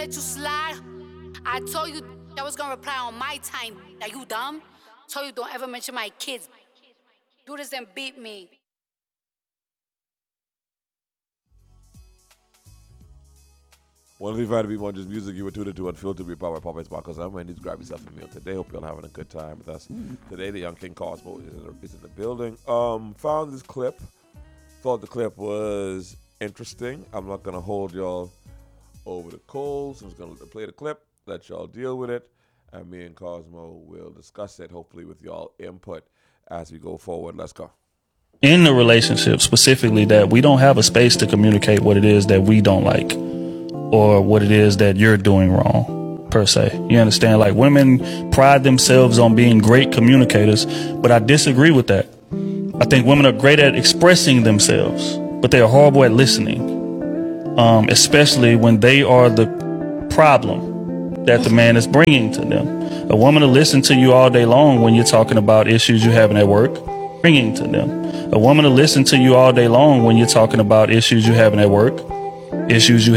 let you slide. I told you I was gonna reply on my time. Are you dumb? Told you don't ever mention my kids. Do this and beat me. One of the to be more just music you were tuned to Unfiltered, be powered by Pop Sparkles. I'm ready to grab yourself a meal today. Hope y'all having a good time with us. Today, the Young King Cosmo is in the building. Found this clip. Thought the clip was interesting. I'm not going to hold y'all over the coals. I'm just going to play the clip, let y'all deal with it, and me and Cosmo will discuss it, hopefully with y'all input as we go forward. Let's go. In the relationship specifically, that we don't have a space to communicate what it is that we don't like or what it is that you're doing wrong, per se. You understand? Like, women pride themselves on being great communicators, but I disagree with that. I think women are great at expressing themselves, but they are horrible at listening, especially when they are the problem that the man is bringing to them. A woman will listen to you all day long when you're talking about issues you're having at work, bringing to them. A woman will listen to you all day long when you're talking about issues you're having at work, issues you